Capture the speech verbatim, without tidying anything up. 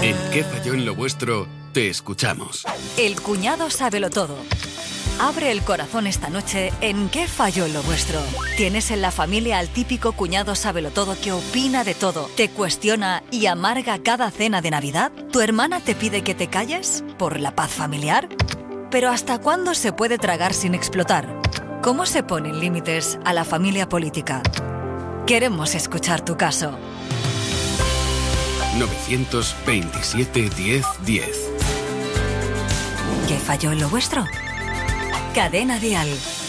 En ¿Qué falló en lo vuestro? Te escuchamos. El cuñado sábelo todo. Abre el corazón esta noche en ¿Qué falló en lo vuestro? ¿Tienes en la familia al típico cuñado sábelotodo que opina de todo, te cuestiona y amarga cada cena de Navidad? ¿Tu hermana te pide que te calles por la paz familiar? ¿Pero hasta cuándo se puede tragar sin explotar? ¿Cómo se ponen límites a la familia política? Queremos escuchar tu caso. novecientos veintisiete diez diez. ¿Qué falló en lo vuestro? Cadena Dial.